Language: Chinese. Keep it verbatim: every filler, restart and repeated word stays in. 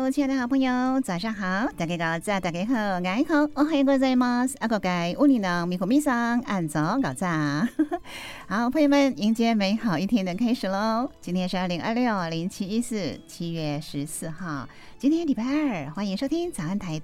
Hello， 亲爱的好朋友，早上好！大家好，大家好，爱好おはようございます。阿个该乌里能米口米桑按早搞早。好，朋友们，迎接美好一天的开始喽！今天是二零二六零七一四七月十四号，今天礼拜二，欢迎收听早安台